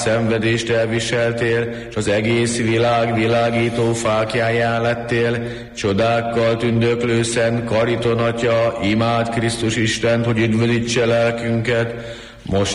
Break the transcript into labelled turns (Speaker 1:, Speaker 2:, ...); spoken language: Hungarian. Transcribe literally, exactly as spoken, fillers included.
Speaker 1: szenvedést elviseltél, és az egész világ világító fáklyáján lettél, csodákkal tündöklő szent Kariton Atya, imád Krisztus Istent, hogy üdvözítse lelkünket, most